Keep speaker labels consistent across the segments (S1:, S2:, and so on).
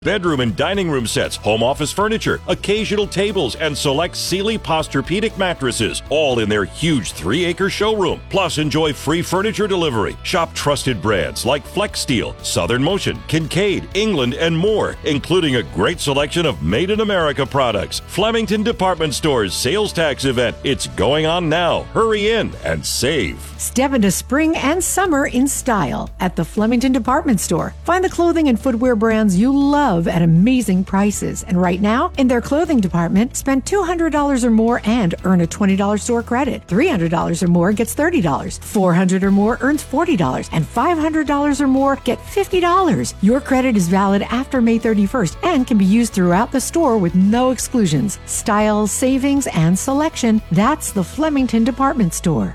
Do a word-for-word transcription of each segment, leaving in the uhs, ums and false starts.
S1: Bedroom and dining room sets, home office furniture, occasional tables, and select Sealy Posturepedic mattresses, all in their huge three-acre showroom. Plus, enjoy free furniture delivery. Shop trusted brands like Flex Steel, Southern Motion, Kincaid, England, and more, including a great selection of Made in America products. Flemington Department Store's sales tax event. It's going on now. Hurry in and save.
S2: Step into spring and summer in style at the Flemington Department Store. Find the clothing and footwear brands you love at amazing prices. And right now, in their clothing department, spend two hundred dollars or more and earn a twenty dollars store credit. three hundred dollars or more gets thirty dollars. four hundred dollars or more earns forty dollars. And five hundred dollars or more get fifty dollars. Your credit is valid after May thirty-first and can be used throughout the store with no exclusions. Style, savings, and selection. That's the Flemington Department Store.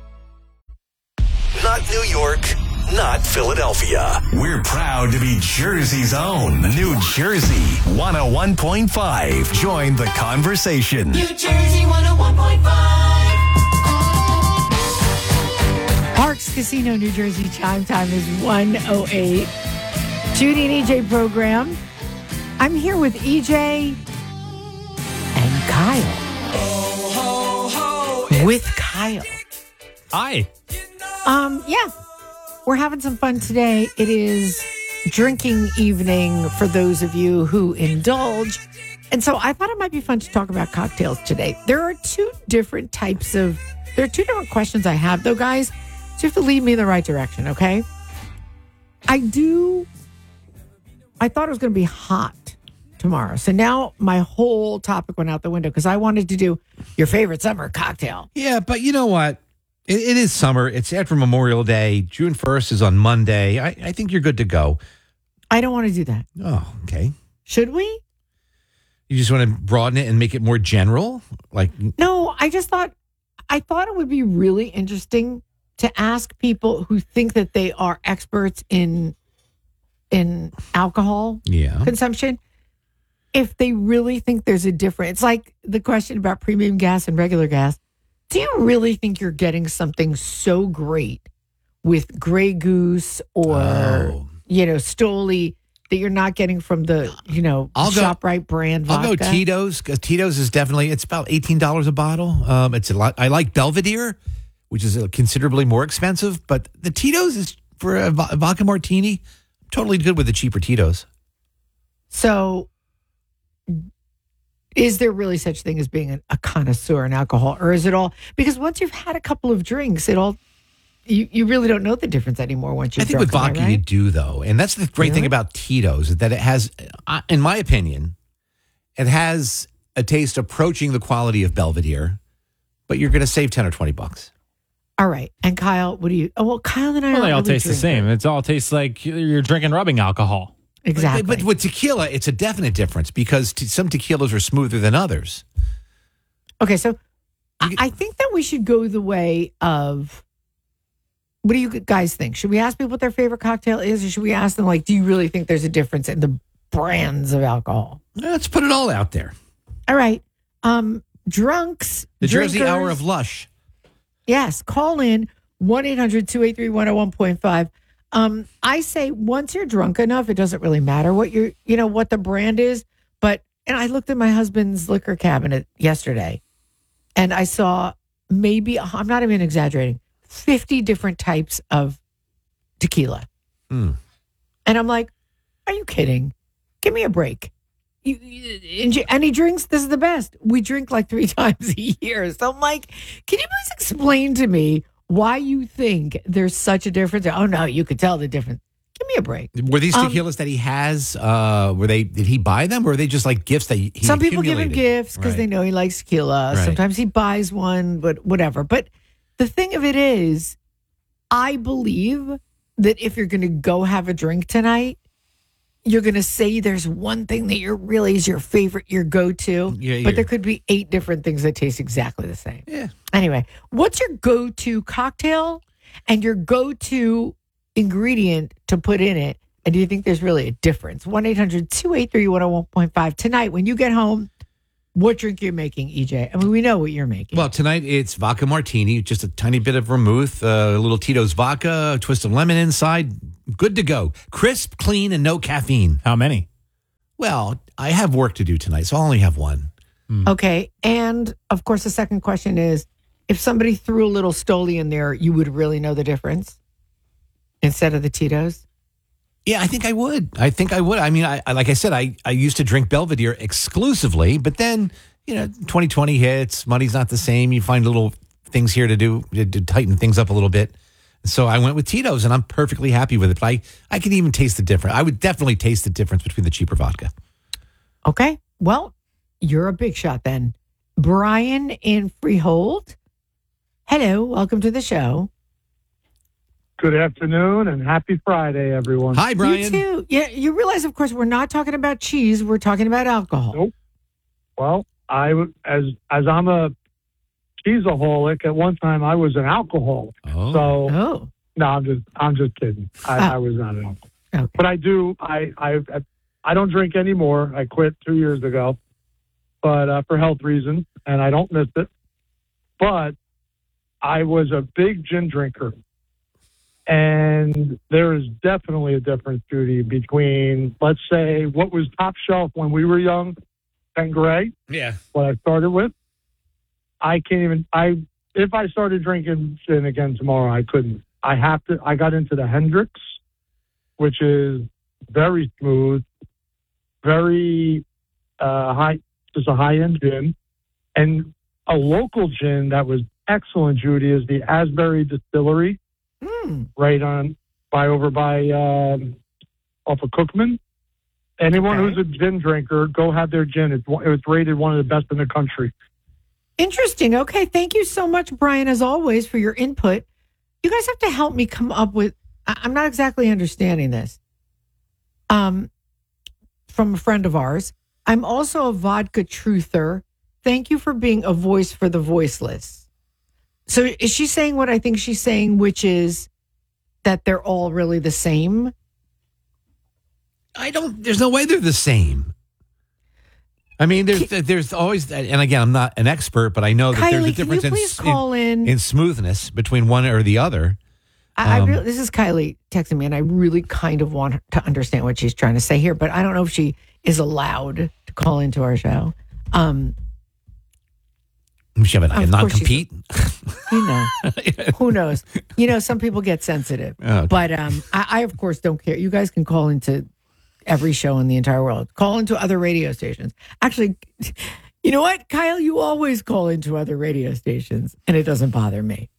S3: Not New York, not Philadelphia. We're proud to be Jersey's own. New Jersey one oh one point five. Join the conversation.
S4: New Jersey one oh one point five.
S2: Parks Casino, New Jersey. Chime time is one oh eight. Judy and E J program. I'm here with E J and Kyle.
S4: Ho, ho, ho.
S2: With Kyle.
S5: Hi.
S2: Um, yeah. We're having some fun today. It is drinking evening for those of you who indulge. And so I thought it might be fun to talk about cocktails today. There are two different types of, there are two different questions I have, though, guys. So you have to lead me in the right direction, okay? I do, I thought it was going to be hot tomorrow. So now my whole topic went out the window because I wanted to do your favorite summer cocktail.
S5: Yeah, but you know what? It, it is summer. It's after Memorial Day. June first is on Monday. I, I think you're good to go.
S2: I don't want to do that.
S5: Oh, okay.
S2: Should we?
S5: You just want to broaden it and make it more general? Like,
S2: No, I just thought, I thought it would be really interesting to ask people who think that they are experts in in alcohol
S5: yeah.
S2: consumption if they really think there's a difference. It's like the question about premium gas and regular gas. Do you really think you're getting something so great with Grey Goose or,
S5: Oh.
S2: you know, Stoli that you're not getting from the, you know,
S5: I'll go-
S2: ShopRite brand vodka?
S5: I'll go Tito's. 'Cause Tito's is definitely, it's about eighteen dollars a bottle. Um, it's a lot. I like Belvedere, which is considerably more expensive, but the Tito's is for a vo- vodka martini. Totally good with the cheaper Tito's.
S2: So, is there really such thing as being a, a connoisseur in alcohol, or is it all because once you've had a couple of drinks, it all you, you really don't know the difference anymore once you've
S5: I think
S2: drunk
S5: with
S2: them,
S5: vodka
S2: right?
S5: you do though, and that's the great
S2: Really?
S5: thing about Tito's is that it has, uh, in my opinion, it has a taste approaching the quality of Belvedere, but you're going to save ten or twenty bucks.
S2: All right, and Kyle, what do you? Oh well, Kyle and I
S6: Well,
S2: are
S6: they all
S2: really
S6: taste the
S2: drinkers.
S6: same. It's all tastes like you're drinking rubbing alcohol.
S2: Exactly.
S5: But, but with tequila, it's a definite difference because t- some tequilas are smoother than others.
S2: okay, so I, I think that we should go the way of. What do you guys think? Should we ask people what their favorite cocktail is, or should we ask them like, do you really think there's a difference in the brands of alcohol?
S5: Let's put it all out there.
S2: All right, um, drunks,
S5: The Jersey
S2: drinkers,
S5: Hour of Lush.
S2: Yes, call in one eight hundred two eight three one oh one point five. Um, I say once you're drunk enough, it doesn't really matter what you're, you know, what the brand is. But, and I looked at my husband's liquor cabinet yesterday and I saw maybe, I'm not even exaggerating, fifty different types of tequila.
S5: Hmm.
S2: And I'm like, are you kidding? Give me a break. You, you, and you- and he drinks, this is the best. We drink like three times a year. So I'm like, can you please explain to me why you think there's such a difference? Oh, no, you could tell the difference. Give me a break.
S5: Were these
S2: Um,
S5: tequilas that he has? Uh, were they? Did he buy them, or are they just like gifts that he? he
S2: Some people give him
S5: accumulated?
S2: gifts because
S5: Right.
S2: they know he likes tequila.
S5: Right.
S2: Sometimes he buys one, but whatever. But the thing of it is, I believe that if you're going to go have a drink tonight, you're going to say there's one thing that you're really is your favorite, your go-to.
S5: Yeah,
S2: but
S5: you're-
S2: there could be eight different things that taste exactly the same.
S5: Yeah.
S2: Anyway, what's your go-to cocktail and your go-to ingredient to put in it? And do you think there's really a difference? one eight hundred two eight three one oh one point five. Tonight, when you get home, what drink you're making, E J? I mean, we know what you're making.
S5: Well, tonight it's vodka martini, just a tiny bit of vermouth, uh, a little Tito's vodka, a twist of lemon inside. Good to go. Crisp, clean, and no caffeine.
S6: How many?
S5: Well, I have work to do tonight, so I only have one.
S2: Okay. And of course, the second question is if somebody threw a little Stoli in there, you would really know the difference instead of the Tito's?
S5: Yeah, I think I would. I think I would. I mean, I, I like I said, I, I used to drink Belvedere exclusively, but then, you know, twenty twenty hits, money's not the same. You find little things here to do to, to tighten things up a little bit. So I went with Tito's, and I'm perfectly happy with it. But I, I can even taste the difference. I would definitely taste the difference between the cheaper vodka.
S2: Okay. Well, you're a big shot then. Brian in Freehold. Hello. Welcome to the show.
S7: Good afternoon and happy Friday, everyone.
S5: Hi, Brian.
S2: You too. Yeah, you realize, of course, we're not talking about cheese. We're talking about alcohol.
S7: Nope. Well, I w- as as I'm a cheeseaholic, at one time I was an alcoholic.
S5: Oh.
S7: So
S2: Oh.
S7: no, I'm just I'm just kidding. I,
S2: Oh.
S7: I was not an alcoholic,
S2: Okay.
S7: but I do. I I I don't drink anymore. I quit two years ago, but uh, for health reasons, and I don't miss it. But I was a big gin drinker. And there is definitely a difference, Judy, between, let's say, what was top shelf when we were young, Tanqueray,
S5: Yeah.
S7: what I started with. I can't even, I if I started drinking gin again tomorrow, I couldn't. I have to, I got into the Hendrix, which is very smooth, very uh, high, just a high-end gin. And a local gin that was excellent, Judy, is the Asbury Distillery.
S2: Hmm.
S7: Right on by over by um, off of Cookman. Anyone
S2: Okay.
S7: who's a gin drinker, go have their gin. It's one- it's rated one of the best in the country.
S2: Interesting. Okay. Thank you so much, Brian, as always, for your input. You guys have to help me come up with, I- I'm not exactly understanding this. Um, from a friend of ours. I'm also a vodka truther. Thank you for being a voice for the voiceless. So is she saying what I think she's saying, which is that they're all really the same?
S5: I don't, there's no way they're the same. I mean, there's there's always, and again, I'm not an expert, but I know that there's a
S2: Kylie, can you
S5: difference in,
S2: please call in?
S5: in smoothness between one or the other.
S2: I, I
S5: Um,
S2: really, this is Kylie texting me, and I really kind of want to understand what she's trying to say here, but I don't know if she is allowed to call into our show. Um,
S5: She have a, a
S2: Of course she's-
S5: non-compete.
S2: you know, who knows? You know, some people get sensitive,
S5: Okay.
S2: but um, I, I, of course, don't care. You guys can call into every show in the entire world. Call into other radio stations. Actually, you know what, Kyle? You always call into other radio stations, and it doesn't bother me.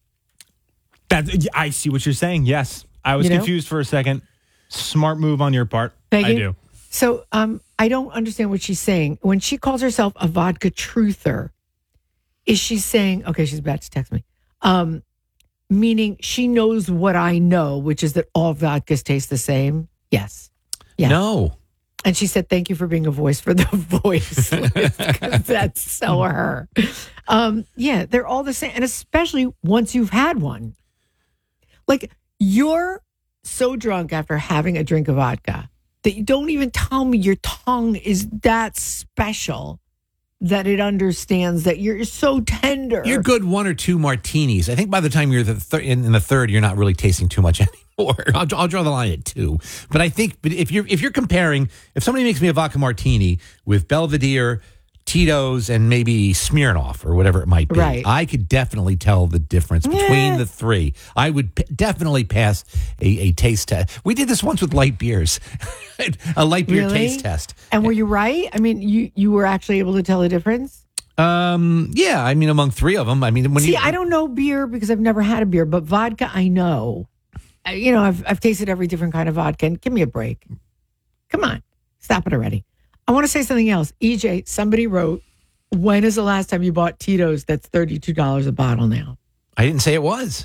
S6: That I see what you're saying. Yes, I was
S2: You know?
S6: confused for a second. Smart move on your part.
S2: Thank
S6: I
S2: you.
S6: do.
S2: So um, I don't understand what she's saying. When she calls herself a vodka truther, is she saying, okay, she's about to text me, um, meaning she knows what I know, which is that all vodkas taste the same? Yes. Yeah.
S5: No.
S2: And she said, thank you for being a voice for the voiceless, because that's so her. Um, yeah, they're all the same. And especially once you've had one. Like, you're so drunk after having a drink of vodka that you don't even tell me your tongue is that special that it understands that you're so tender.
S5: You're good one or two martinis. I think by the time you're the thir- in, in the third, you're not really tasting too much anymore. I'll, I'll draw the line at two. But I think, but if you're if you're comparing, if somebody makes me a vodka martini with Belvedere, Tito's, and maybe Smirnoff or whatever it might be,
S2: Right.
S5: I could definitely tell the difference between
S2: Yeah.
S5: the three. I would p- definitely pass a, a taste test. We did this once with light beers, a light beer
S2: Really?
S5: taste test.
S2: And were you right? I mean, you, you were actually able to tell the difference?
S5: Um, yeah, I mean, among three of them, I mean, when
S2: See,
S5: you,
S2: I don't know beer because I've never had a beer, but vodka I know. Uh, You know, I've I've tasted every different kind of vodka. And give me a break. Come on, stop it already. I want to say something else. E J, somebody wrote, when is the last time you bought Tito's that's thirty-two dollars a bottle now?
S5: I didn't say it was.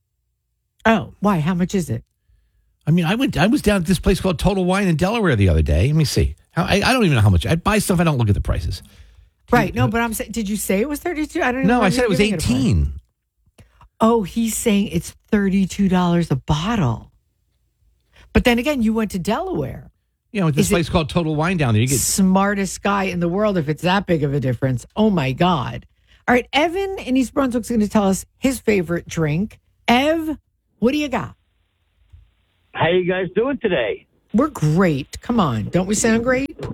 S2: Oh, why? How much is it?
S5: I mean, I went. I was down at this place called Total Wine in Delaware the other day. Let me see. How, I, I don't even know how much. I buy stuff. I don't look at the prices.
S2: Right. No, but I'm saying, did you say it was thirty-two? I don't even
S5: No, I
S2: remember
S5: said it was
S2: giving a price.
S5: eighteen.
S2: Oh, he's saying it's thirty-two dollars a bottle. But then again, you went to Delaware.
S5: You know, at this
S2: Is it-
S5: place called Total Wine down there, you get.
S2: Smartest guy in the world if it's that big of a difference. Oh my God. All right, Evan in East Brunswick's going to tell us his favorite drink. Ev, what do you got?
S8: How you guys doing today?
S2: We're great. Come on. Don't we sound great?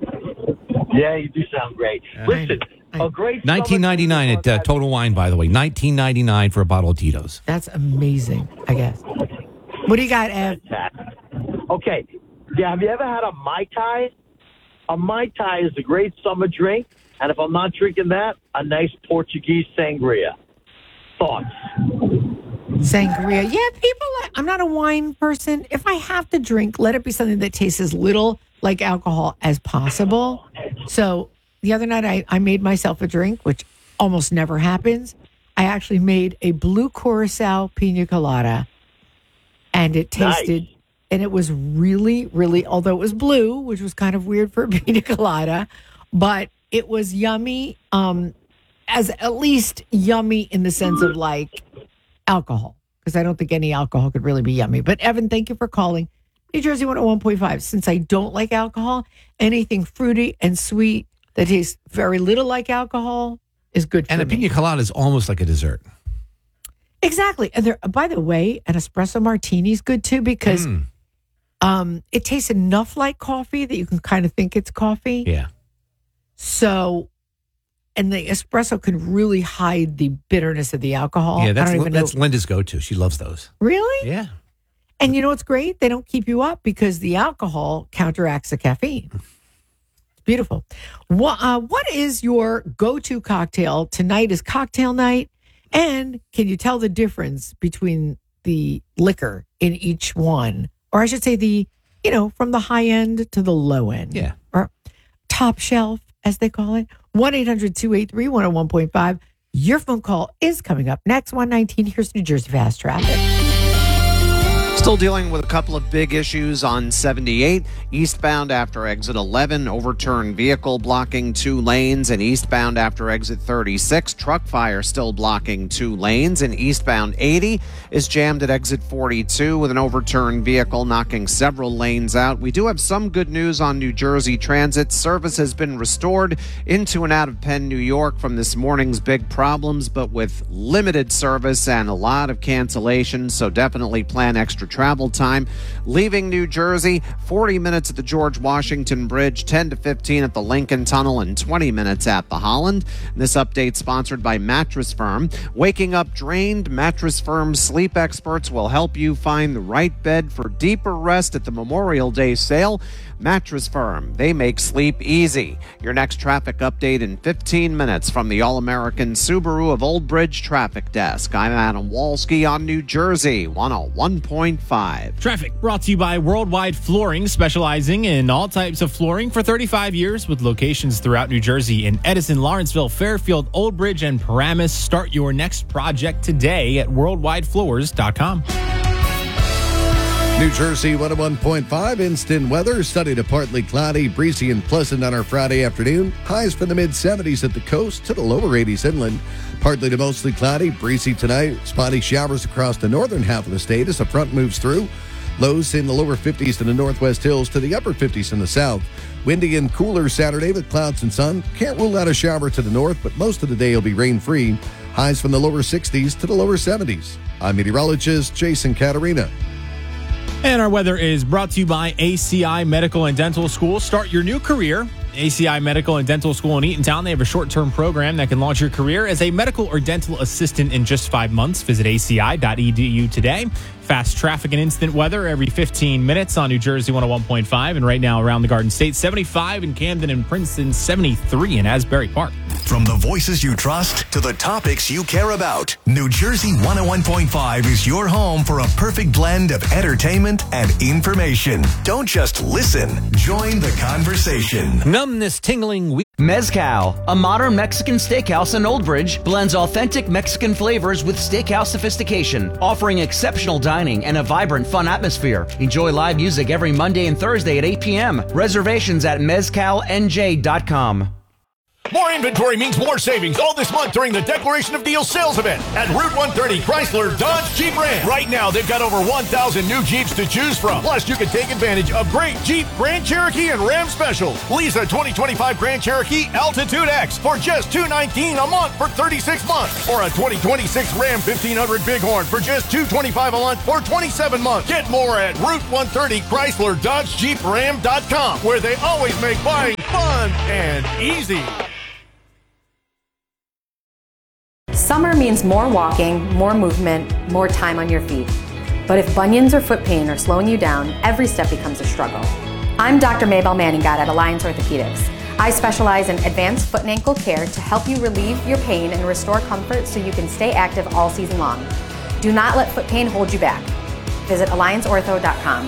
S8: Yeah, you do sound great. Listen, a great
S5: nineteen ninety-nine at uh, Total Wine, by the way. nineteen ninety-nine for a bottle of Tito's.
S2: That's amazing, I guess. What do you got, Ev?
S8: Okay. Yeah, have you ever had a Mai Tai? A Mai Tai is a great summer drink, and if I'm not drinking that, a nice Portuguese sangria. Thoughts?
S2: Sangria. Yeah, people like, I'm not a wine person. If I have to drink, let it be something that tastes as little like alcohol as possible. So the other night I, I made myself a drink, which almost never happens. I actually made a blue Curacao pina colada, and it tasted, nice. And it was really, really, although it was blue, which was kind of weird for a pina colada, but it was yummy, um, as at least yummy in the sense of like alcohol, because I don't think any alcohol could really be yummy. But Evan, thank you for calling New Jersey one oh one point five. Since I don't like alcohol, anything fruity and sweet that tastes very little like alcohol is good for
S5: and
S2: me.
S5: And a pina colada is almost like a dessert.
S2: Exactly. And there, by the way, an espresso martini is good too, because mm. um, it tastes enough like coffee that you can kind of think it's coffee.
S5: Yeah.
S2: So, and the espresso can really hide the bitterness of the alcohol.
S5: Yeah, that's,
S2: I don't even
S5: that's
S2: know.
S5: Linda's go-to. She loves those.
S2: Really?
S5: Yeah.
S2: And you know what's great? They don't keep you up because the alcohol counteracts the caffeine. It's beautiful. What, uh, what is your go-to cocktail? Tonight is cocktail night. And can you tell the difference between the liquor in each one? Or I should say the, you know, from the high end to the low end.
S5: Yeah.
S2: Or top shelf, as they call it. one eight hundred two eight three one oh one point five. Your phone call is coming up next. one nineteen, here's New Jersey Fast Traffic.
S9: Still dealing with a couple of big issues on seventy-eight. Eastbound after exit eleven, overturned vehicle blocking two lanes. And eastbound after exit thirty-six, truck fire still blocking two lanes. And eastbound eighty is jammed at exit forty-two with an overturned vehicle knocking several lanes out. We do have some good news on New Jersey Transit. Service has been restored into and out of Penn, New York from this morning's big problems, but with limited service and a lot of cancellations. So definitely plan extra travel time. Leaving New Jersey, forty minutes at the George Washington Bridge, ten to fifteen at the Lincoln Tunnel, and twenty minutes at the Holland. This update sponsored by Mattress Firm. Waking up drained? Mattress Firm's sleep experts will help you find the right bed for deeper rest at the Memorial Day sale. Mattress Firm, they make sleep easy. Your next traffic update in fifteen minutes from the All-American Subaru of Old Bridge Traffic Desk. I'm Adam Walski on New Jersey one oh one point five.
S6: Traffic brought to you by Worldwide Flooring, specializing in all types of flooring for thirty-five years with locations throughout New Jersey in Edison, Lawrenceville, Fairfield, Old Bridge, and Paramus. Start your next project today at worldwide floors dot com.
S10: New Jersey one oh one point five instant weather. Sunny to partly cloudy, breezy and pleasant on our Friday afternoon. Highs from the mid seventies at the coast to the lower eighties inland. Partly to mostly cloudy, breezy tonight. Spotty showers across the northern half of the state as the front moves through. Lows in the lower fifties to the northwest hills to the upper fifties in the south. Windy and cooler Saturday with clouds and sun. Can't rule out a shower to the north, but most of the day will be rain-free. Highs from the lower sixties to the lower seventies. I'm meteorologist Jason Caterina.
S6: And our weather is brought to you by A C I Medical and Dental School. Start your new career. A C I Medical and Dental School in Eatontown. They have a short-term program that can launch your career as a medical or dental assistant in just five months. Visit A C I dot E D U today. Fast traffic and instant weather every fifteen minutes on New Jersey one oh one point five. And right now around the Garden State, seventy-five in Camden and Princeton, seventy-three in Asbury Park.
S3: From the voices you trust to the topics you care about, New Jersey one oh one point five is your home for a perfect blend of entertainment and information. Don't just listen, join the conversation.
S5: Numbness, tingling, weak.
S11: Mezcal, a modern Mexican steakhouse in Old Bridge, blends authentic Mexican flavors with steakhouse sophistication, offering exceptional dining and a vibrant, fun atmosphere. Enjoy live music every Monday and Thursday at eight p.m. Reservations at mezcal n j dot com.
S12: More inventory means more savings all this month during the Declaration of Deals sales event at Route one thirty Chrysler Dodge Jeep Ram. Right now, they've got over one thousand new Jeeps to choose from. Plus, you can take advantage of great Jeep, Grand Cherokee, and Ram specials. Lease a twenty twenty-five Grand Cherokee Altitude X for just two hundred nineteen dollars a month for thirty-six months. Or a twenty twenty-six Ram fifteen hundred Bighorn for just two hundred twenty-five dollars a month for twenty-seven months. Get more at Route one thirty Chrysler Dodge Jeep Ram dot com, where they always make buying fun and easy.
S13: Summer means more walking, more movement, more time on your feet. But if bunions or foot pain are slowing you down, every step becomes a struggle. I'm Doctor Maybelle Manningat at Alliance Orthopedics. I specialize in advanced foot and ankle care to help you relieve your pain and restore comfort so you can stay active all season long. Do not let foot pain hold you back. Visit alliance ortho dot com.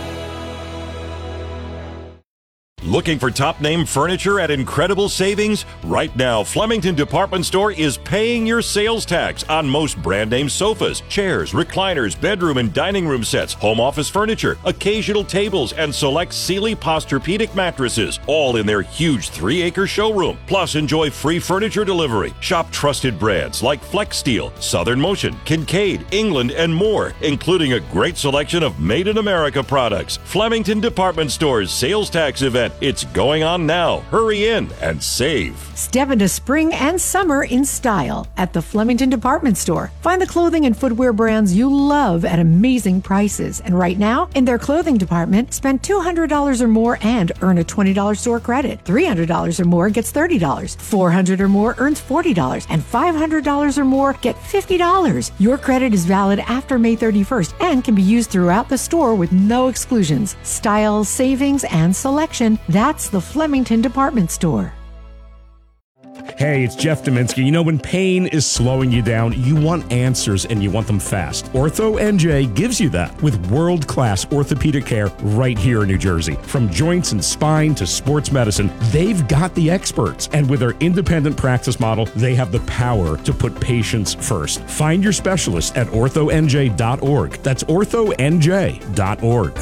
S1: Looking for top-name furniture at incredible savings? Right now, Flemington Department Store is paying your sales tax on most brand-name sofas, chairs, recliners, bedroom and dining room sets, home office furniture, occasional tables, and select Sealy Posturepedic mattresses, all in their huge three-acre showroom. Plus, enjoy free furniture delivery. Shop trusted brands like Flex Steel, Southern Motion, Kincaid, England, and more, including a great selection of made-in-America products. Flemington Department Store's sales tax event. It's going on now. Hurry in and save.
S2: Step into spring and summer in style at the Flemington Department Store. Find the clothing and footwear brands you love at amazing prices. And right now, in their clothing department, spend two hundred dollars or more and earn a twenty dollars store credit. three hundred dollars or more gets thirty dollars. four hundred dollars or more earns forty dollars. And five hundred dollars or more get fifty dollars. Your credit is valid after May thirty-first and can be used throughout the store with no exclusions. Style, savings, and selection. That's the Flemington Department Store.
S14: Hey, it's Jeff Dominski. You know, when pain is slowing you down, you want answers and you want them fast. Ortho N J gives you that with world-class orthopedic care right here in New Jersey. From joints and spine to sports medicine, they've got the experts. And with their independent practice model, they have the power to put patients first. Find your specialist at ortho n j dot org. That's ortho n j dot org.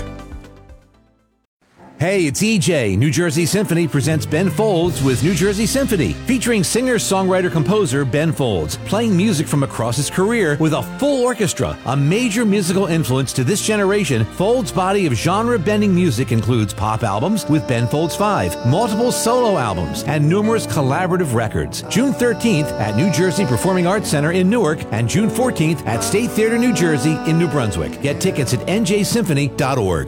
S5: Hey, it's E J. New Jersey Symphony presents Ben Folds with New Jersey Symphony, featuring singer-songwriter-composer Ben Folds, playing music from across his career with a full orchestra. A major musical influence to this generation, Folds' body of genre-bending music includes pop albums with Ben Folds five, multiple solo albums, and numerous collaborative records. June thirteenth at New Jersey Performing Arts Center in Newark and June fourteenth at State Theater, New Jersey in New Brunswick. Get tickets at n j symphony dot org.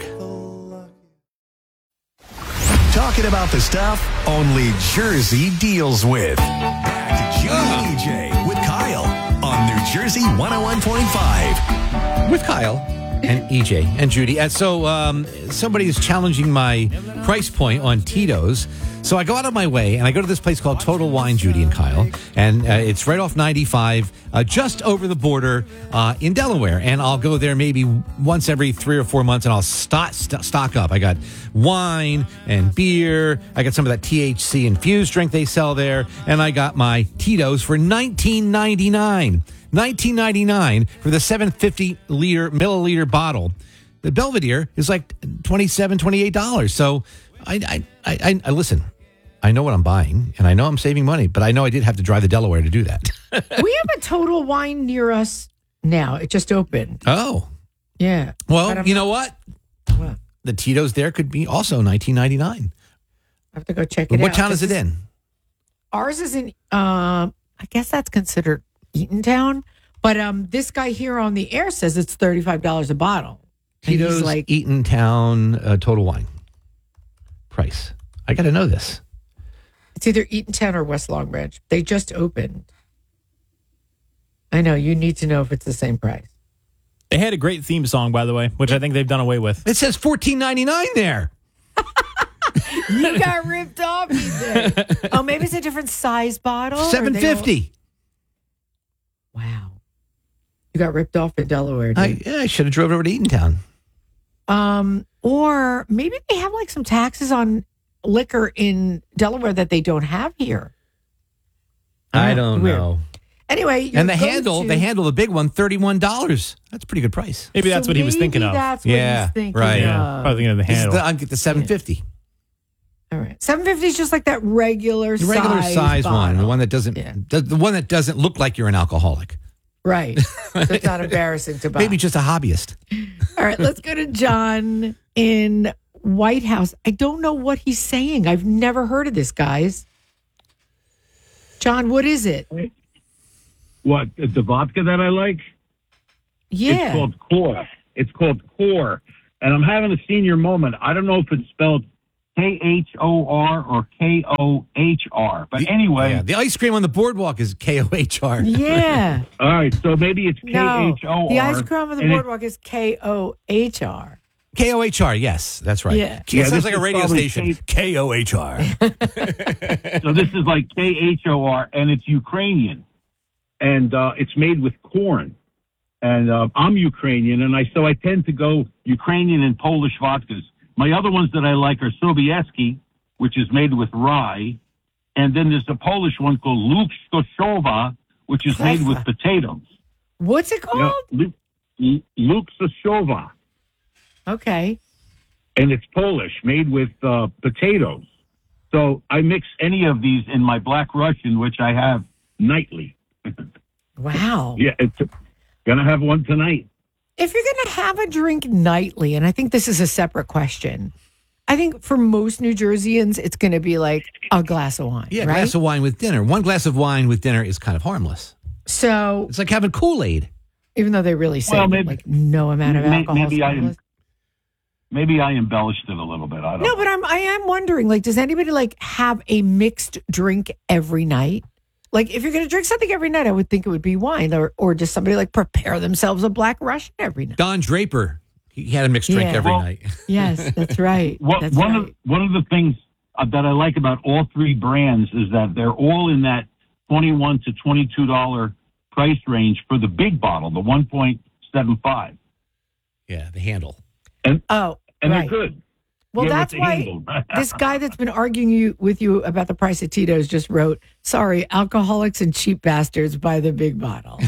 S3: Talking about the stuff only Jersey deals with. Back to Judy and E J with Kyle on New Jersey one oh one point five.
S5: With Kyle and E J and Judy. And so um, somebody is challenging my price point on Tito's. So I go out of my way and I go to this place called Total Wine, Judy and Kyle. And uh, it's right off ninety-five, uh, just over the border uh, in Delaware. And I'll go there maybe once every three or four months and I'll stock, st- stock up. I got wine and beer. I got some of that T H C infused drink they sell there. And I got my Tito's for nineteen ninety-nine. nineteen ninety-nine for the seven hundred fifty liter milliliter bottle. The Belvedere is like twenty-seven dollars, twenty-eight dollars. So I, I, I, I listen. I know what I'm buying, and I know I'm saving money, but I know I did have to drive to Delaware to do that.
S2: We have a Total Wine near us now. It just opened.
S5: Oh.
S2: Yeah.
S5: Well, you know what?
S2: What?
S5: The Tito's there could be also nineteen ninety-nine.
S2: I have to go check it
S5: what
S2: out.
S5: What town is it in?
S2: Ours is in, um, I guess that's considered Eatontown, but um, this guy here on the air says it's thirty-five dollars a bottle.
S5: Tito's, like, Eatontown, uh, Total Wine. Price. I got to know this.
S2: It's either Eatontown or West Long Branch. They just opened. I know. You need to know if it's the same price.
S6: They had a great theme song, by the way, which I think they've done away with.
S5: It says fourteen ninety-nine there.
S2: You got ripped off, you did. Oh, maybe it's a different size bottle.
S5: seven fifty.
S2: All... Wow. You got ripped off in Delaware, dude.
S5: I, yeah, I should have drove over to Eatontown.
S2: Um, or maybe they have like some taxes on liquor in Delaware that they don't have here.
S5: I don't
S2: Weird.
S5: know.
S2: Anyway,
S5: and the handle,
S2: to...
S5: the handle, the big one, thirty-one dollars. That's a pretty good price.
S6: Maybe that's
S2: so
S6: what he was
S2: maybe
S6: thinking of.
S2: That's what
S5: yeah,
S2: he's thinking
S5: right.
S2: of.
S6: Yeah, probably thinking of the handle.
S5: I'll get the seven fifty.
S2: All right. seven fifty is just like that regular
S5: The regular
S2: size,
S5: size one, the
S2: bottle.
S5: one that doesn't,
S2: Yeah.
S5: the, the one that doesn't look like you're an alcoholic.
S2: Right. So it's not embarrassing to buy.
S5: Maybe just a hobbyist.
S2: All right, let's go to John in White House. I don't know what he's saying. I've never heard of this, guys. John, what is it?
S15: What, the vodka that I like?
S2: Yeah.
S15: It's called Core. It's called Core. And I'm having a senior moment. I don't know if it's spelled K H O R or K O H R. But anyway.
S5: Yeah, the ice cream on the boardwalk is K O H R.
S2: Yeah.
S15: All right, so maybe it's K
S2: No,
S15: H O R.
S2: the ice cream on the
S15: and it-
S2: boardwalk is K O H R.
S5: K O H R, yes, that's right.
S2: Yeah.
S5: It
S15: Yeah,
S5: sounds
S15: this
S5: like a
S15: is
S5: radio
S15: probably
S5: station. K O H R.
S15: So this is like K H O R, and it's Ukrainian. And uh, it's made with corn. And uh, I'm Ukrainian, and I so I tend to go Ukrainian and Polish vodkas. My other ones that I like are Sobieski, which is made with rye. And then there's a Polish one called Luksuszowa, which is made with potatoes.
S2: What's it called?
S15: Yeah, Luksuszowa.
S2: Okay.
S15: And it's Polish, made with uh, potatoes. So I mix any of these in my Black Russian, which I have nightly.
S2: Wow.
S15: Yeah, it's gonna have one tonight.
S2: If you're going to have a drink nightly, and I think this is a separate question, I think for most New Jerseyans, it's going to be like a glass of wine.
S5: Yeah, a
S2: right?
S5: glass of wine with dinner. One glass of wine with dinner is kind of harmless.
S2: So
S5: it's like having Kool-Aid.
S2: Even though they really say
S15: Well, maybe-
S2: like no amount of
S15: May-
S2: alcohol.
S15: maybe
S2: is
S15: I
S2: harmless.
S15: maybe I embellished it a little bit. I don't
S2: No,
S15: know.
S2: but I'm I am wondering, like, does anybody like have a mixed drink every night? Like, if you're going to drink something every night, I would think it would be wine, or or just somebody like prepare themselves a Black Russian every night.
S5: Don Draper, he had a mixed drink
S2: Yeah.
S5: every
S2: Well,
S5: night.
S2: Yes, that's right.
S15: What,
S2: That's
S15: one
S2: right.
S15: of one of the things uh, that I like about all three brands is that they're all in that twenty-one to twenty-two dollar price range for the big bottle, the one point seven five.
S5: Yeah, the handle.
S15: And
S2: oh,
S15: and
S2: right.
S15: they're good.
S2: Well,
S15: Yeah, with
S2: that's
S15: the
S2: why
S15: handle.
S2: this guy that's been arguing you with you about the price of Tito's just wrote, "Sorry, alcoholics and cheap bastards buy the big bottle."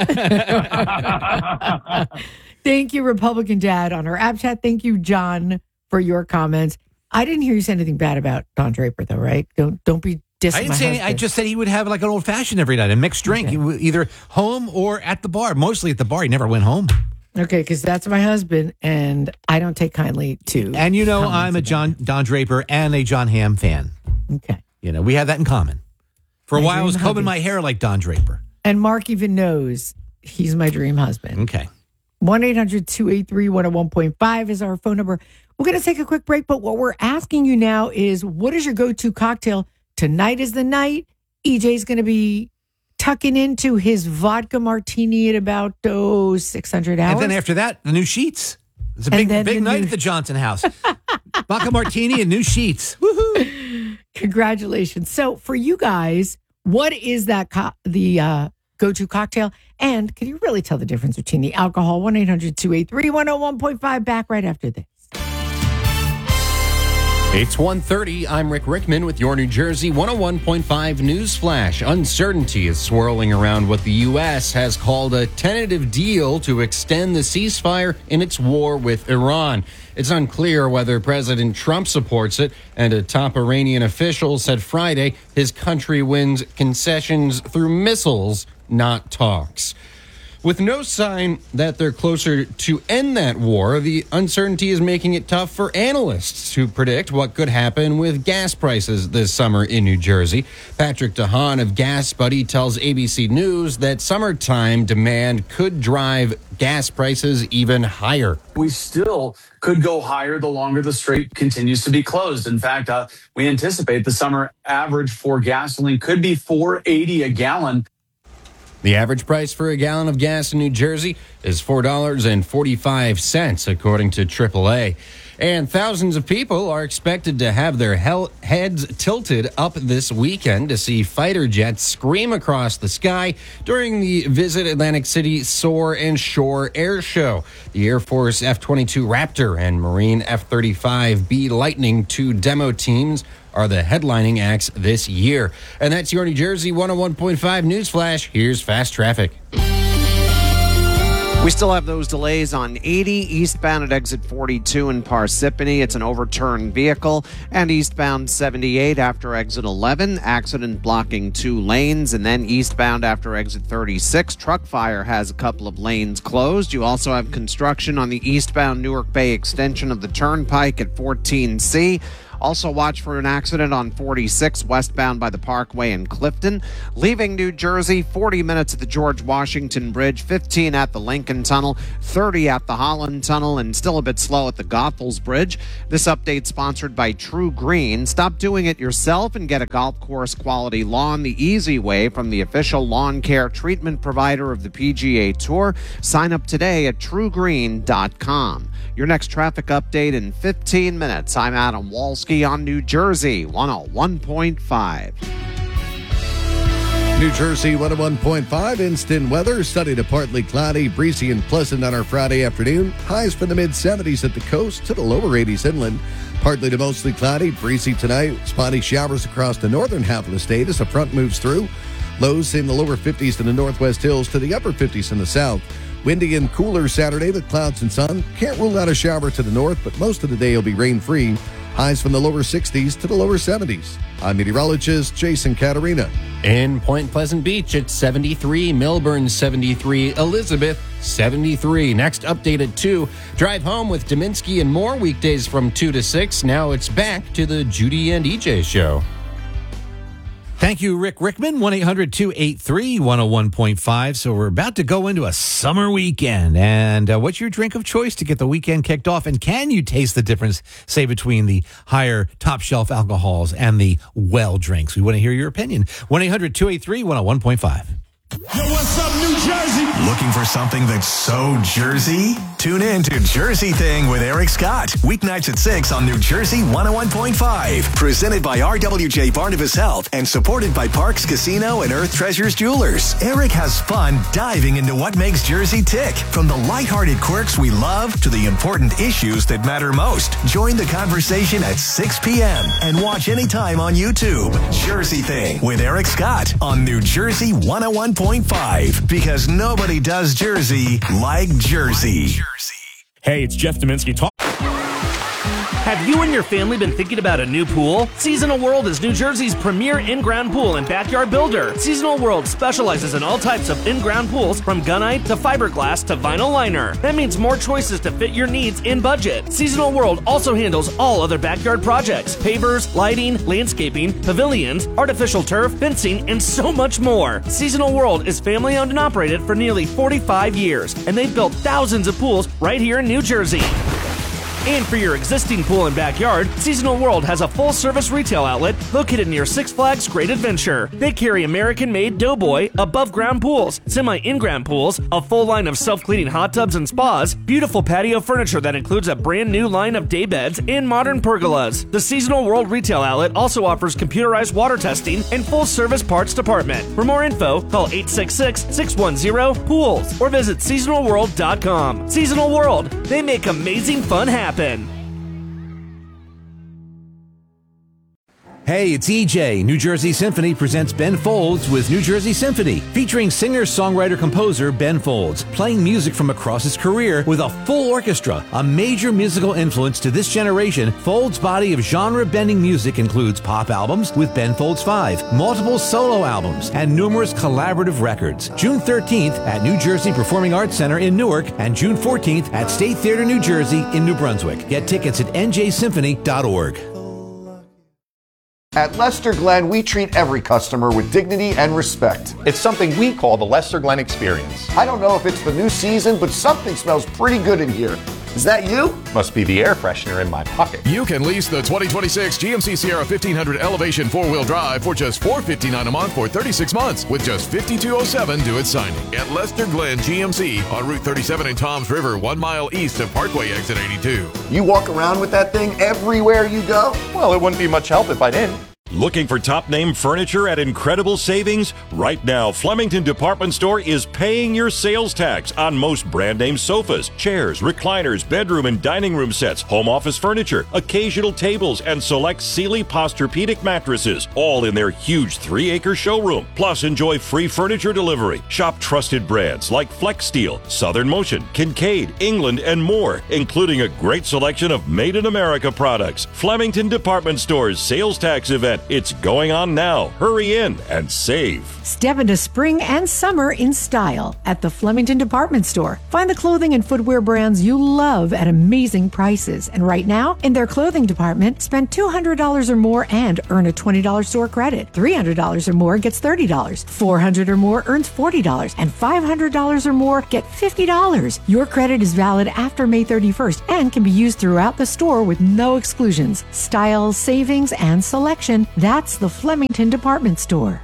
S2: Thank you, Republican Dad, on our app chat. Thank you, John, for your comments. I didn't hear you say anything bad about Don Draper, though, right? Don't don't be dissing
S5: I didn't
S2: my
S5: say any, I
S2: husband.
S5: just said he would have like an old fashioned every night, a mixed drink,
S2: Okay.
S5: He would either home or at the bar. Mostly at the bar. He never went home.
S2: Okay, because that's my husband, and I don't take kindly to.
S5: And you know, I'm a John Don Draper and a John Hamm fan.
S2: Okay.
S5: You know, we have that in common. For a
S2: My
S5: while, I was
S2: dream
S5: combing
S2: hubby.
S5: my hair like Don Draper.
S2: And Mark even knows he's my dream husband.
S5: Okay.
S2: one eight hundred two eight three one oh one point five is our phone number. We're going to take a quick break, but what we're asking you now is, what is your go-to cocktail? Tonight is the night. E J's going to be tucking into his vodka martini at about, oh, six hundred hours.
S5: And then after that, the new sheets. It's a
S2: And
S5: big,
S2: then
S5: big
S2: the
S5: night
S2: new-
S5: at the Johnson house. Vodka martini and new sheets. Woohoo!
S2: Congratulations. So for you guys, what is that co- the uh, go-to cocktail? And can you really tell the difference between the alcohol? one eight hundred two eight three one oh one point five. Back right after this.
S16: It's one thirty. I'm Rick Rickman with your New Jersey one oh one point five News Flash. Uncertainty is swirling around what the U S has called a tentative deal to extend the ceasefire in its war with Iran. It's unclear whether President Trump supports it, and a top Iranian official said Friday his country wins concessions through missiles, not talks. With no sign that they're closer to end that war, the uncertainty is making it tough for analysts to predict what could happen with gas prices this summer in New Jersey. Patrick DeHaan of Gas Buddy tells A B C News that summertime demand could drive gas prices even higher.
S17: We still could go higher the longer the strait continues to be closed. In fact, uh, we anticipate the summer average for gasoline could be four eighty a gallon.
S16: The average price for a gallon of gas in New Jersey is four dollars and forty-five cents, according to triple A. And thousands of people are expected to have their hel- heads tilted up this weekend to see fighter jets scream across the sky during the Visit Atlantic City Soar and Shore Air Show. The Air Force F twenty-two Raptor and Marine F thirty-five B Lightning two demo teams are the headlining acts this year. And that's your New Jersey one oh one point five News Flash. Here's Fast Traffic.
S9: We still have those delays on eighty, eastbound at exit forty-two in Parsippany. It's an overturned vehicle. And eastbound seventy-eight after exit eleven, accident blocking two lanes. And then eastbound after exit thirty-six, truck fire has a couple of lanes closed. You also have construction on the eastbound Newark Bay extension of the Turnpike at fourteen C. Also watch for an accident on forty-six westbound by the Parkway in Clifton. Leaving New Jersey, forty minutes at the George Washington Bridge, fifteen at the Lincoln Tunnel, thirty at the Holland Tunnel, and still a bit slow at the Goethals Bridge. This update sponsored by True Green. Stop doing it yourself and get a golf course quality lawn the easy way from the official lawn care treatment provider of the P G A Tour. Sign up today at true green dot com. Your next traffic update in fifteen minutes. I'm Adam Walski on New Jersey one oh one point five.
S10: New Jersey one oh one point five, instant weather. Sunny to partly cloudy, breezy and pleasant on our Friday afternoon. Highs from the mid seventies at the coast to the lower eighties inland. Partly to mostly cloudy, breezy tonight. Spotty showers across the northern half of the state as the front moves through. Lows in the lower fifties to the northwest hills to the upper fifties in the south. Windy and cooler Saturday with clouds and sun. Can't rule out a shower to the north, but most of the day will be rain-free. Highs from the lower sixties to the lower seventies. I'm meteorologist Jason Caterina.
S16: In Point Pleasant Beach, it's seventy-three. Melbourne, seventy-three. Elizabeth, seventy-three. Next update at two. Drive home with Dominski and more weekdays from two to six. Now it's back to the Judy and E J show.
S5: Thank you, Rick Rickman, one eight hundred two eight three one oh one point five. So we're about to go into a summer weekend. And uh, what's your drink of choice to get the weekend kicked off? And can you taste the difference, say, between the higher top shelf alcohols and the well drinks? We want to hear your opinion. one eight hundred two eight three one oh one point five.
S3: Yo, what's up, New Jersey? Looking for something that's so Jersey? Tune in to Jersey Thing with Eric Scott. Weeknights at six on New Jersey one oh one point five. Presented by R W J Barnabas Health and supported by Parks Casino and Earth Treasures Jewelers. Eric has fun diving into what makes Jersey tick. From the lighthearted quirks we love to the important issues that matter most. Join the conversation at six p.m. and watch anytime on YouTube. Jersey Thing with Eric Scott on New Jersey one oh one point five. Because nobody does Jersey like Jersey.
S14: Hey, it's Jeff Dominski. Talk-
S18: Have you and your family been thinking about a new pool? Seasonal World is New Jersey's premier in-ground pool and backyard builder. Seasonal World specializes in all types of in-ground pools, from gunite to fiberglass to vinyl liner. That means more choices to fit your needs in budget. Seasonal World also handles all other backyard projects: pavers, lighting, landscaping, pavilions, artificial turf, fencing, and so much more. Seasonal World is family owned and operated for nearly forty-five years, and they've built thousands of pools right here in New Jersey. And for your existing pool and backyard, Seasonal World has a full-service retail outlet located near Six Flags Great Adventure. They carry American-made Doughboy above-ground pools, semi-in-ground pools, a full line of self-cleaning hot tubs and spas, beautiful patio furniture that includes a brand-new line of day beds, and modern pergolas. The Seasonal World retail outlet also offers computerized water testing and full-service parts department. For more info, call eight six six, six one zero, pools or visit seasonal world dot com. Seasonal World, they make amazing fun happen.
S5: Hey, it's E J. New Jersey Symphony presents Ben Folds with New Jersey Symphony, featuring singer-songwriter-composer Ben Folds, playing music from across his career with a full orchestra. A major musical influence to this generation, Folds' body of genre-bending music includes pop albums with Ben Folds five, multiple solo albums, and numerous collaborative records. June thirteenth at New Jersey Performing Arts Center in Newark and June fourteenth at State Theater New Jersey in New Brunswick. Get tickets at n j symphony dot org.
S19: At Lester Glenn, we treat every customer with dignity and respect.
S20: It's something we call the Lester Glenn Experience.
S19: I don't know if it's the new season, but something smells pretty good in here. Is that you?
S20: Must be the air freshener in my pocket.
S12: You can lease the twenty twenty-six G M C Sierra fifteen hundred Elevation four-wheel drive for just four hundred fifty-nine dollars a month for thirty-six months with just fifty-two oh seven due at signing. At Lester Glenn G M C on Route thirty-seven in Toms River, one mile east of Parkway exit eighty-two.
S19: You walk around with that thing everywhere you go?
S20: Well, it wouldn't be much help if I didn't.
S1: Looking for top-name furniture at incredible savings? Right now, Flemington Department Store is paying your sales tax on most brand-name sofas, chairs, recliners, bedroom and dining room sets, home office furniture, occasional tables, and select Sealy Posturepedic mattresses, all in their huge three-acre showroom. Plus, enjoy free furniture delivery. Shop trusted brands like Flex Steel, Southern Motion, Kincaid, England, and more, including a great selection of made-in-America products. Flemington Department Store's sales tax event. It's going on now. Hurry in and save.
S2: Step into spring and summer in style at the Flemington Department Store. Find the clothing and footwear brands you love at amazing prices. And right now, in their clothing department, spend two hundred dollars or more and earn a twenty dollars store credit. three hundred dollars or more gets thirty dollars. four hundred dollars or more earns forty dollars. And five hundred dollars or more get fifty dollars. Your credit is valid after May thirty-first and can be used throughout the store with no exclusions. Style, savings, and selection. That's the Flemington Department Store.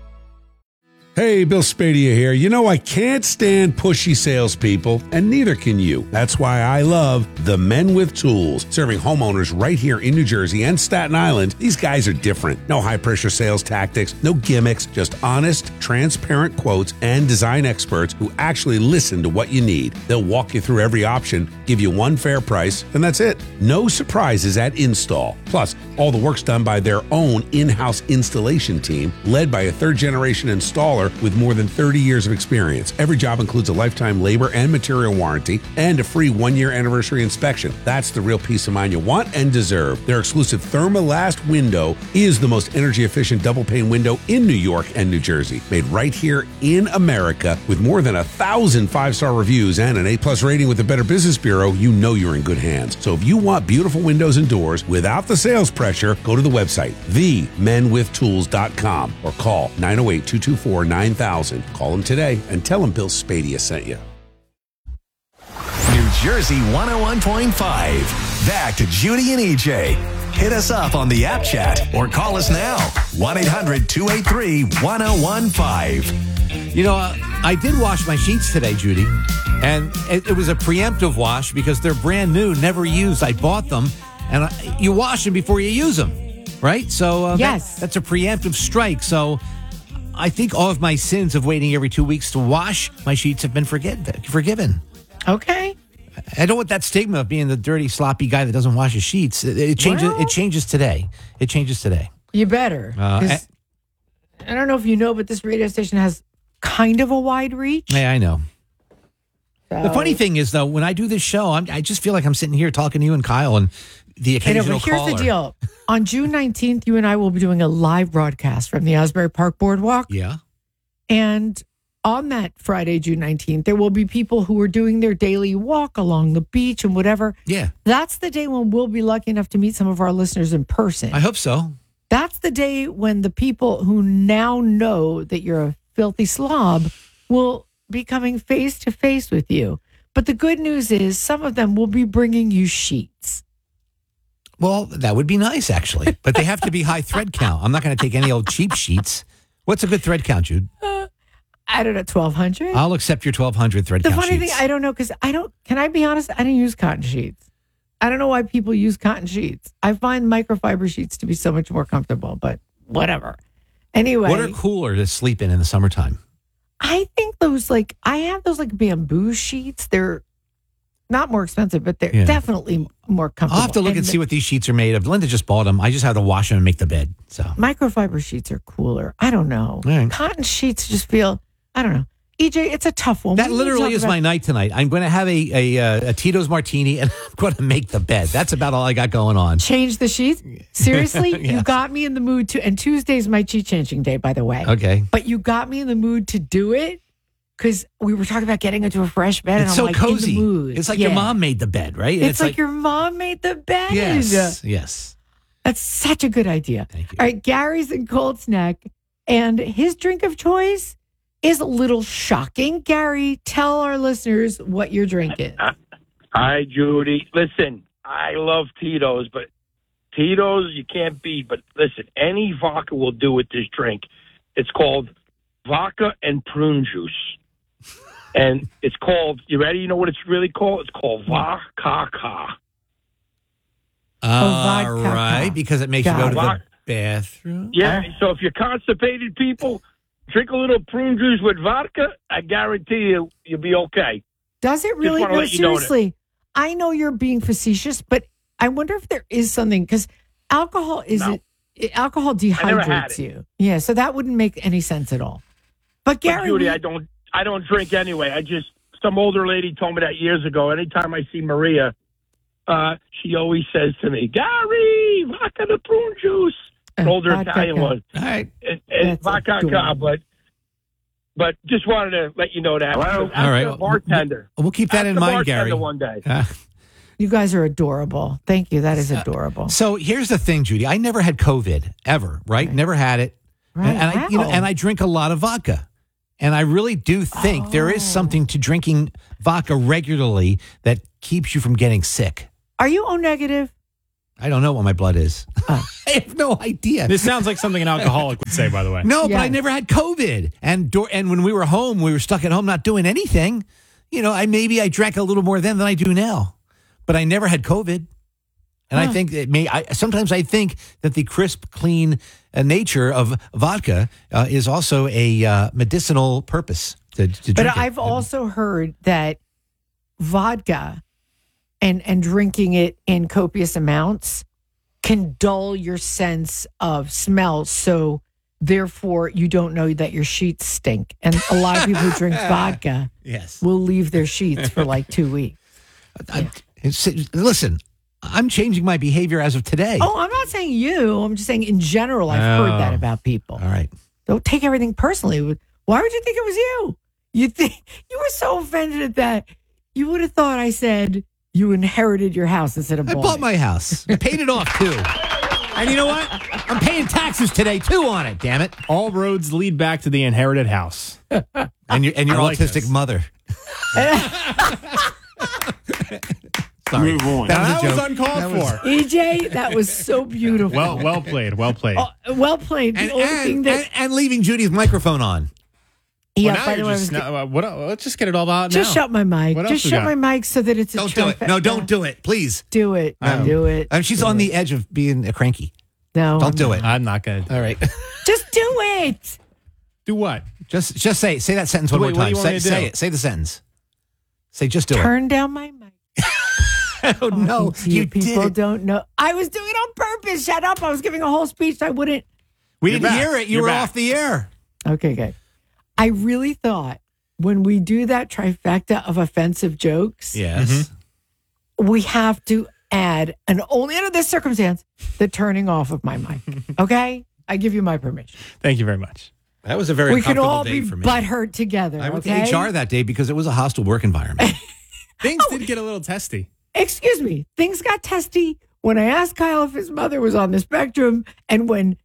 S21: Hey, Bill Spadia here. You know, I can't stand pushy salespeople, and neither can you. That's why I love the Men with Tools, serving homeowners right here in New Jersey and Staten Island. These guys are different. No high-pressure sales tactics, no gimmicks, just honest, transparent quotes and design experts who actually listen to what you need. They'll walk you through every option, give you one fair price, and that's it. No surprises at install. Plus, all the work's done by their own in-house installation team, led by a third-generation installer with more than thirty years of experience. Every job includes a lifetime labor and material warranty and a free one-year anniversary inspection. That's the real peace of mind you want and deserve. Their exclusive Thermalast window is the most energy-efficient double-pane window in New York and New Jersey. Made right here in America with more than a thousand five-star reviews and an A-plus rating with the Better Business Bureau, you know you're in good hands. So if you want beautiful windows and doors without the sales pressure, go to the website, the men with tools dot com, or call nine oh eight, two two four, nine thousand. Call them today and tell them Bill Spadia sent you.
S3: New Jersey one oh one point five. Back to Judy and E J. Hit us up on the app chat or call us now. one eight hundred, two eight three, one oh one five.
S5: You know, uh, I did wash my sheets today, Judy, and it, it was a preemptive wash because they're brand new, never used. I bought them, and I, you wash them before you use them, right? So uh,
S2: yes,
S5: that, that's a preemptive strike. So I think all of my sins of waiting every two weeks to wash my sheets have been forget- forgiven.
S2: Okay.
S5: I don't want that stigma of being the dirty, sloppy guy that doesn't wash his sheets. It, it changes.
S2: Well,
S5: it changes today. It changes today.
S2: You better.
S5: Uh,
S2: 'Cause I don't know if you know, but this radio station has kind of a wide reach.
S5: Yeah, I know.
S2: So,
S5: The funny thing is, though, when I do this show, I'm, I just feel like I'm sitting here talking to you and Kyle and the
S2: I know,
S5: occasional
S2: but here's
S5: caller.
S2: the deal. On June nineteenth, you and I will be doing a live broadcast from the Asbury Park Boardwalk.
S5: Yeah.
S2: And on that Friday, June nineteenth, there will be people who are doing their daily walk along the beach and whatever.
S5: Yeah.
S2: That's the day when we'll be lucky enough to meet some of our listeners in person.
S5: I hope so.
S2: That's the day when the people who now know that you're a filthy slob will be coming face to face with you. But the good news is some of them will be bringing you sheets.
S5: Well, that would be nice, actually. But they have to be high thread count. I'm not going to take any old cheap sheets. What's a good thread count, Jude?
S2: Uh, I don't know, twelve hundred?
S5: I'll accept your twelve hundred thread
S2: The
S5: count
S2: funny
S5: sheets.
S2: thing, I don't know, because I don't, can I be honest? I don't use cotton sheets. I don't know why people use cotton sheets. I find microfiber sheets to be so much more comfortable, but whatever. Anyway.
S5: What are cooler to sleep in in the summertime?
S2: I think those, like, I have those, like, bamboo sheets. They're not more expensive, but they're
S5: Yeah.
S2: definitely more comfortable.
S5: I'll have to look and,
S2: and
S5: see what these sheets are made of. Linda just bought them. I just have to wash them and make the bed. So
S2: microfiber sheets are cooler. I don't know.
S5: All right.
S2: Cotton sheets just feel, I don't know. E J, it's a tough one.
S5: That
S2: We need to
S5: literally
S2: talk
S5: is
S2: about-
S5: my night tonight. I'm going to have a a, uh, a Tito's martini and I'm going to make the bed. That's about all I got going on.
S2: Change the sheets? Seriously?
S5: Yeah.
S2: You got me in the mood to, and Tuesday's my cheat changing day, by the way.
S5: Okay.
S2: But you got me in the mood to do it because we were talking about getting into a fresh bed.
S5: It's
S2: and
S5: so
S2: I'm like,
S5: cozy.
S2: In the mood.
S5: It's like
S2: Yeah.
S5: your mom made the bed, right? And
S2: It's, like, your mom made the bed.
S5: Yes. Yes.
S2: That's such a good idea. Thank you. All right, Gary's in Colts Neck, and his drink of choice is a little shocking. Gary, tell our listeners what you're drinking.
S22: Hi, Judy. Listen, I love Tito's, but Tito's you can't beat. But listen, any vodka will do with this drink. It's called vodka and prune juice. And it's called, you ready? You know what it's really called? It's called Vodka.
S5: All right, because it makes you go to the bathroom.
S22: Yeah. So if you're constipated, people drink a little prune juice with vodka. I guarantee you, you'll be okay.
S2: Does it really?
S22: wanna
S2: No,
S22: let you know that.
S2: seriously. I know you're being facetious, but I wonder if there is something because alcohol is
S22: No.
S2: it, alcohol
S22: I never had
S2: dehydrates
S22: it.
S2: you. Yeah, so that wouldn't make any sense at all. But
S22: But
S2: Gary,
S22: Judy,
S2: we-
S22: I don't. I don't drink anyway. I just some older lady told me that years ago. Anytime I see Maria, uh, she always says to me, "Gary, vodka the prune juice." An older
S2: vodka
S22: Italian
S2: cup.
S22: one.
S5: All right.
S22: And, and
S2: That's
S22: vodka
S2: adorable.
S22: cup, but but just wanted to let you know that.
S5: All
S22: Ask
S5: right.
S22: the bartender.
S5: We'll keep that
S22: Ask
S5: in
S22: the
S5: mind,
S22: bartender
S5: Gary.
S22: One day.
S5: Uh,
S2: you guys are adorable. Thank you. That is adorable.
S5: So here's the thing, Judy. I never had COVID ever, right? Never had it.
S2: Right.
S5: And, and I, you know,
S2: Wow.
S5: and I drink a lot of vodka. And I really do think there is something to drinking vodka regularly that keeps you from getting sick.
S2: Are you O negative?
S5: I don't know what my blood is. I have no idea.
S6: This sounds like something an alcoholic would say, by the way.
S5: No, but I
S2: Yeah.
S5: never had COVID. And do- and when we were home, we were stuck at home not doing anything. You know, I maybe I drank a little more then than I do now. But I never had COVID. And I
S2: Huh.
S5: think it may I sometimes I think that the crisp, clean uh, nature of vodka uh, is also a uh, medicinal purpose to, to
S2: But
S5: drink it.
S2: I've also heard that vodka and and drinking it in copious amounts can dull your sense of smell. So therefore you don't know that your sheets stink. And a lot of people who drink vodka
S5: Yes.
S2: will leave their sheets for like two weeks.
S5: I- it's- listen, I'm changing my behavior as of today.
S2: Oh, I'm not saying you. I'm just saying in general, I've heard that
S5: Oh.
S2: about people.
S5: All right.
S2: Don't take everything personally. Why would you think it was you? You think you were so offended at that. You would have thought I said you inherited your house instead of
S5: I
S2: bought
S5: bought
S2: it.
S5: my house. I paid it off too. And you know what? I'm paying taxes today too on it. Damn it!
S6: All roads lead back to the inherited house.
S5: And your and your
S6: I like
S5: autistic
S6: this.
S5: mother. Sorry.
S22: Move on.
S5: That
S6: Now,
S5: was, a
S6: that was
S5: joke.
S6: uncalled
S5: That was-
S6: for.
S2: E J, that was so beautiful.
S6: Well, well played. Well played.
S2: Oh, well played. The
S5: And,
S2: only thing
S5: and,
S2: that
S5: and, and leaving Judy's microphone on.
S2: yeah,
S6: Well, now
S2: by the
S6: you're
S2: way, I
S6: just
S2: was
S6: now, uh, what, let's just get it all out
S2: just
S6: now.
S2: shut my mic.
S6: What else
S2: Just
S6: we
S2: shut
S6: got?
S2: my mic so that it's a
S5: Don't do it. No,
S2: trifecta.
S5: don't do it, please.
S2: Do it.
S6: No.
S2: Do it.
S5: And she's
S2: Do
S5: on
S2: it.
S5: the edge of being a cranky.
S2: No,
S5: Don't do it.
S6: I'm not going to.
S5: All right.
S2: just do it.
S6: Do what?
S5: Just just say say that sentence one
S6: Wait,
S5: more
S6: what do
S5: time.
S6: you want
S5: Say,
S6: me to do?
S5: say it. Say the sentence. Say just do
S2: Turn down my mic.
S5: it. Oh no,
S2: To you
S5: you
S2: people
S5: did.
S2: don't know. I was doing it on purpose. Shut up. I was giving a whole speech. I wouldn't.
S5: We
S6: You're
S5: didn't
S6: back.
S5: hear it. You
S6: You're
S5: were
S6: back.
S5: off the air.
S2: Okay, good. I really thought when we do that trifecta of offensive jokes,
S5: Yes.
S2: we have to add, and only under this circumstance, the turning off of my mic. Okay? I give you my permission.
S6: Thank you very much.
S5: That was a very
S2: We can
S5: uncomfortable
S2: all
S5: day
S2: be
S5: for me.
S2: butthurt together.
S5: I went
S2: okay?
S5: to H R that day because it was a hostile work environment.
S6: Things did get a little testy.
S2: Excuse me. Things got testy when I asked Kyle if his mother was on the spectrum, and when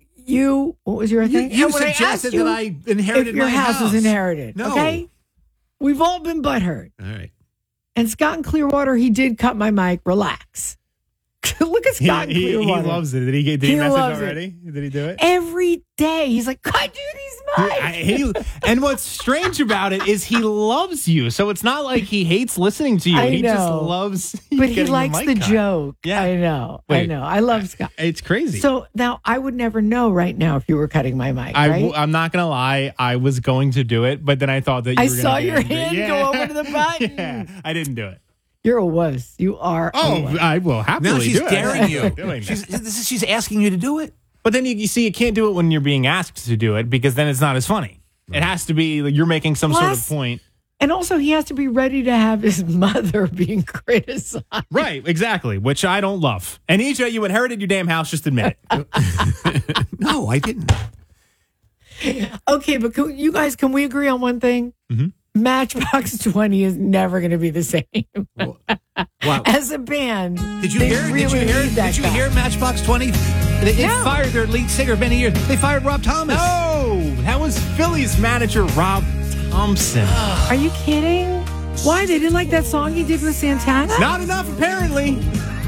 S2: you, what was your
S5: You-
S2: thing?
S5: you
S2: And when I
S5: suggested
S2: asked you
S5: that I inherited
S2: if your
S5: my
S2: house,
S5: house.
S2: is inherited.
S5: No.
S2: Okay? We've all been butthurt.
S5: All right.
S2: And Scott in Clearwater, he did cut my mic. Relax. Look at
S6: He,
S2: Scott in
S6: he, he
S2: Clearwater.
S6: loves it. Did he, get, did he,
S2: He
S6: message
S2: loves it.
S6: already? Did he do it?
S2: Every day, he's like, cut Judy's mic.
S6: I- he- and what's strange about it is he loves you. So it's not like he hates listening to you.
S2: I
S6: he just
S2: know.
S6: loves
S2: but he
S6: getting your
S2: likes
S6: mic
S2: the
S6: cut.
S2: joke.
S6: Yeah.
S2: I know. I
S6: Wait.
S2: know. I love Scott.
S6: It's crazy.
S2: So now I would never know right now if you were cutting my mic,
S6: I,
S2: right?
S6: am not going to lie. I was going to do it, but then I thought that you
S2: I
S6: were gonna
S2: saw
S6: be
S2: your
S6: angry.
S2: hand
S6: Yeah.
S2: go over to the button.
S6: Yeah, I didn't do it.
S2: You're a wuss. You are. a
S6: Oh,
S2: wuss.
S6: I will happily
S5: Now she's
S6: do it.
S5: daring
S6: I'm
S5: you.
S6: not doing
S5: She's,
S6: that.
S5: this is- she's asking you to do it.
S6: But then you, you see, you can't do it when you're being asked to do it because then it's not as funny. It has to be like you're making some sort of
S2: Plus-
S6: point.
S2: And also, he has to be ready to have his mother being criticized.
S6: Right, exactly, which I don't love. And E J, you inherited your damn house, just admit it.
S5: No, I didn't.
S2: Okay, but can, you guys, can we agree on one thing?
S6: Mm-hmm.
S2: Matchbox twenty is never going to be the same.
S5: Wow.
S2: As a band,
S5: Did you
S2: they
S5: hear?
S2: Really
S5: did you hear?
S2: need that
S5: Did you
S2: guy.
S5: hear Matchbox twenty? They, they
S2: No.
S5: fired their lead singer Benny Years. They fired Rob Thomas.
S6: No, that was Philly's manager, Rob Thompson.
S2: Are you kidding? Why? They didn't like that song he did with Santana?
S6: Not enough, apparently.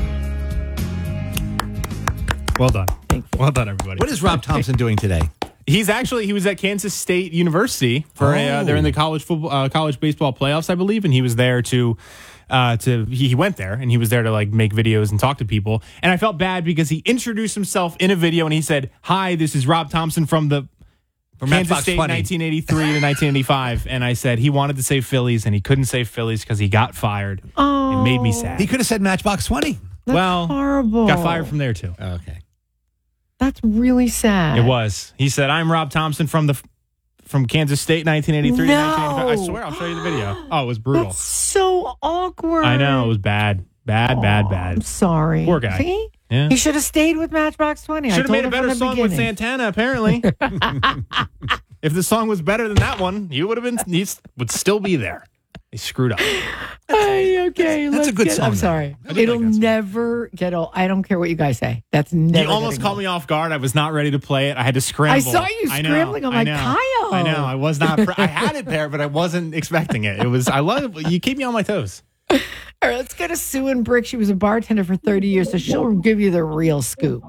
S6: Well done.
S2: Thank you.
S6: Well done, everybody.
S5: What is Rob Thompson doing today?
S6: He's actually he was at Kansas State University for a, uh,
S5: Oh.
S6: they're in the college football uh, college baseball playoffs, I believe, and he was there to Uh, to he went there and he was there to like make videos and talk to people. And I felt bad because he introduced himself in a video and he said, "Hi, this is Rob Thompson from the
S5: From
S6: Kansas
S5: Matchbox
S6: State
S5: twenty.
S6: nineteen eighty-three to nineteen eighty-five." And I said he wanted to say Phillies and he couldn't say Phillies because he got fired.
S2: Oh,
S6: it made me sad.
S5: He could have said Matchbox twenty.
S2: That's
S6: well,
S2: horrible.
S6: got fired from there too.
S5: Okay.
S2: That's really sad.
S6: It was. He said, "I'm Rob Thompson from the from Kansas State nineteen eighty-three
S2: No.
S6: to nineteen eighty-five." I swear, I'll show you the video. Oh, it was brutal.
S2: That's so awkward.
S6: I know it was bad, bad, bad, bad.
S2: I'm sorry.
S6: Poor guy.
S2: See?
S6: Yeah.
S2: He should have stayed with Matchbox twenty. I
S6: Should have
S2: told
S6: made a
S2: him from
S6: better
S2: the
S6: song with
S2: beginning.
S6: Santana, apparently. If the song was better than that one, you would have been, he would still be there. They screwed up.
S2: Hey, okay,
S5: That's
S2: let's
S5: a good
S2: get-
S5: song,
S2: I'm
S5: though.
S2: sorry.
S6: I did
S2: It'll
S6: like that song.
S2: never get old. I don't care what you guys say. That's never.
S6: You almost
S2: getting
S6: caught
S2: old.
S6: me off guard. I was not ready to play it. I had to scramble.
S2: I saw you
S6: I know,
S2: scrambling. I'm
S6: I
S2: like,
S6: know.
S2: Kyle.
S6: I know. I was not. Pre- I had it there, but I wasn't expecting it. It was. I love it. You keep me on my toes.
S2: All right, let's go to Sue and Brick. She was a bartender for thirty years, so she'll give you the real scoop.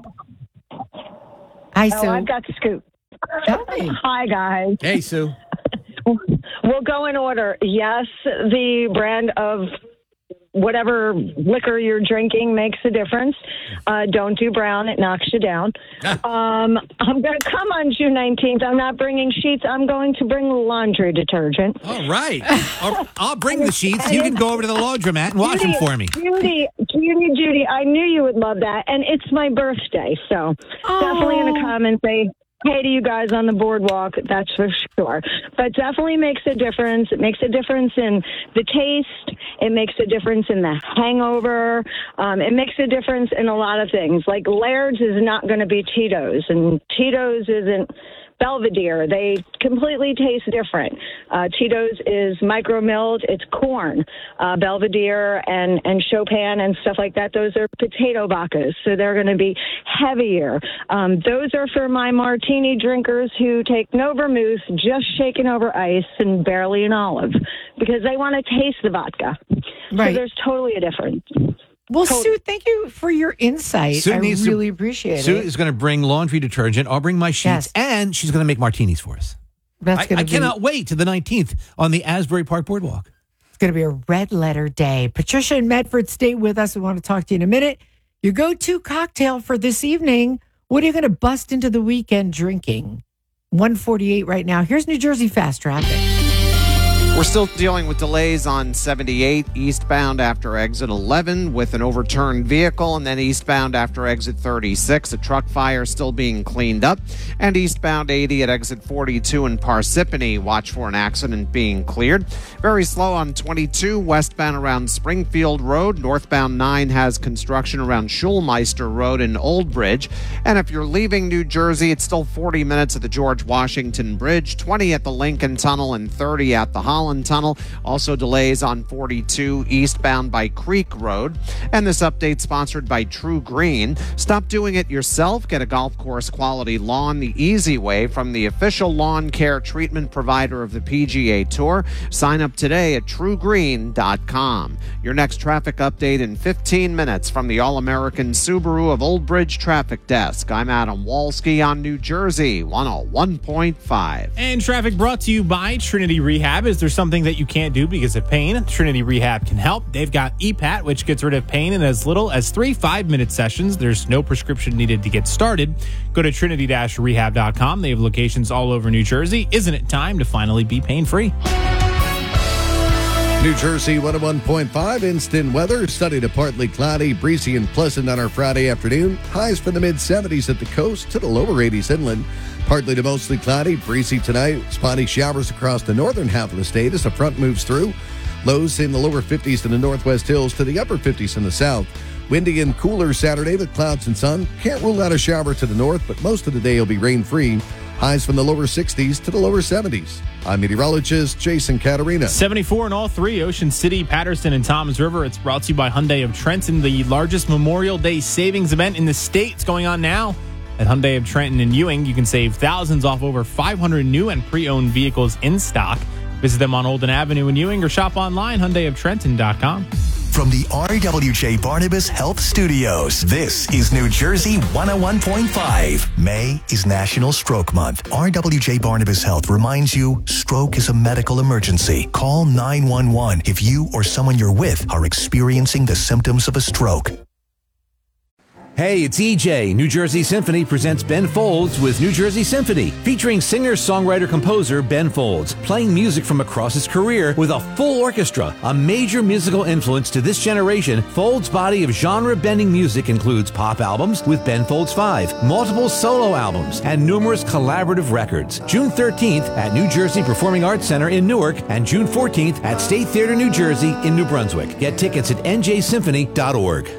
S2: Hi, Sue.
S4: Oh, I've got the scoop.
S2: Tell me.
S4: Hi, guys.
S5: Hey, Sue.
S4: We'll go in order. Yes, the brand of whatever liquor you're drinking makes a difference. Uh, don't do brown. It knocks you down. um, I'm going to come on June nineteenth. I'm not bringing sheets. I'm going to bring laundry detergent.
S5: All right. I'll, I'll bring the sheets. You can go over to the laundromat and wash them for me.
S4: Judy, Judy, Judy, I knew you would love that. And it's my birthday, so definitely going to come and say hey to you guys on the boardwalk, that's for sure. But definitely makes a difference. It makes a difference in the taste. It makes a difference in the hangover. Um, it makes a difference in a lot of things. Like Laird's is not going to be Tito's, and Tito's isn't Belvedere. They completely taste different. Uh, Tito's is micro-milled. It's corn. Uh, Belvedere and, and Chopin and stuff like that, those are potato vodkas, so they're going to be heavier. Um, those are for my martini drinkers who take no vermouth, just shaken over ice and barely an olive, because they want to taste the vodka.
S2: Right.
S4: So there's totally a difference.
S2: Well,
S4: Totally.
S2: Sue, thank you for your insight.
S5: Sue
S2: I
S5: needs to-
S2: really appreciate
S5: Sue
S2: it.
S5: is going to bring laundry detergent. I'll bring my sheets,
S2: Yes.
S5: and she's going to make martinis for us.
S2: That's
S5: I,
S2: gonna
S5: I
S2: be-
S5: cannot wait to the nineteenth on the Asbury Park Boardwalk.
S2: It's going to be a red letter day. Patricia and Medford, stay with us. We want to talk to you in a minute. Your go-to cocktail for this evening. What are you going to bust into the weekend drinking? one forty-eight right now. Here's New Jersey fast traffic.
S9: We're still dealing with delays on seventy-eight eastbound after exit eleven with an overturned vehicle, and then eastbound after exit thirty-six, a truck fire still being cleaned up, and eastbound eighty at exit forty-two in Parsippany, watch for an accident being cleared. Very slow on twenty-two westbound around Springfield Road. Northbound nine has construction around Schulmeister Road in Old Bridge, and if you're leaving New Jersey, it's still forty minutes at the George Washington Bridge, twenty at the Lincoln Tunnel, and thirty at the Holland Tunnel. Also delays on forty-two eastbound by Creek Road. And this update sponsored by True Green. Stop doing it yourself. Get a golf course quality lawn the easy way from the official lawn care treatment provider of the P G A Tour. Sign up today at true green dot com. Your next traffic update in fifteen minutes from the All-American Subaru of Old Bridge Traffic Desk. I'm Adam Walski on New Jersey one oh one point five.
S6: And traffic brought to you by Trinity Rehab. Is there something that you can't do because of pain? Trinity Rehab can help. They've got E P A T, which gets rid of pain in as little as three five-minute sessions. There's no prescription needed to get started. Go to trinity dash rehab dot com. They have locations all over New Jersey. Isn't it time to finally be pain-free?
S10: New Jersey one oh one point five instant weather. Sunny to partly cloudy, breezy and pleasant on our Friday afternoon. Highs from the mid seventies at the coast to the lower eighties inland. Partly to mostly cloudy, breezy tonight. Spotty showers across the northern half of the state as the front moves through. Lows in the lower fifties in the northwest hills to the upper fifties in the south. Windy and cooler Saturday with clouds and sun. Can't rule out a shower to the north, but most of the day will be rain-free. Highs from the lower sixties to the lower seventies. I'm meteorologist Jason Caterina.
S6: seventy-four in all three, Ocean City, Patterson, and Toms River. It's brought to you by Hyundai of Trenton, the largest Memorial Day savings event in the state. It's going on now at Hyundai of Trenton and Ewing. You can save thousands off over five hundred new and pre-owned vehicles in stock. Visit them on Olden Avenue in Ewing or shop online, hyundai of trenton dot com.
S3: From the R W J Barnabas Health Studios, this is New Jersey one oh one point five. May is National Stroke Month. R W J Barnabas Health reminds you, stroke is a medical emergency. Call nine one one if you or someone you're with are experiencing the symptoms of a stroke.
S5: Hey, it's E J. New Jersey Symphony presents Ben Folds with New Jersey Symphony, featuring singer-songwriter-composer Ben Folds, playing music from across his career with a full orchestra. A major musical influence to this generation, Folds' body of genre-bending music includes pop albums with Ben Folds five, multiple solo albums, and numerous collaborative records. June thirteenth at New Jersey Performing Arts Center in Newark and June fourteenth at State Theater, New Jersey in New Brunswick. Get tickets at N J symphony dot org.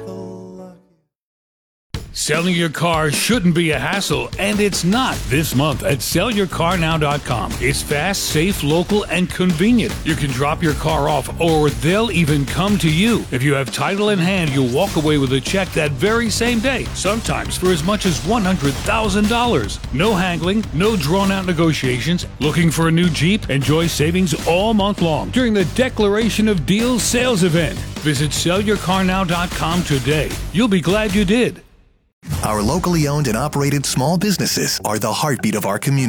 S7: Selling your car shouldn't be a hassle, and it's not this month at sell your car now dot com. It's fast, safe, local, and convenient. You can drop your car off, or they'll even come to you. If you have title in hand, you'll walk away with a check that very same day, sometimes for as much as one hundred thousand dollars. No haggling, no drawn-out negotiations. Looking for a new Jeep? Enjoy savings all month long during the Declaration of Deals sales event. Visit sell your car now dot com today. You'll be glad you did.
S3: Our locally owned and operated small businesses are the heartbeat of our community.